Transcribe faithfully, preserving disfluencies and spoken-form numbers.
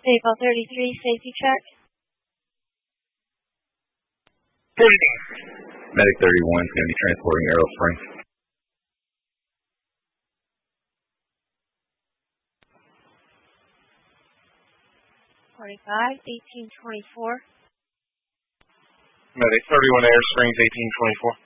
Vehicle thirty-three, safety check. Medic thirty-one is going to be transporting Arrow Springs. forty-five, eighteen twenty-four. Medic thirty-one, Air Springs, eighteen twenty-four.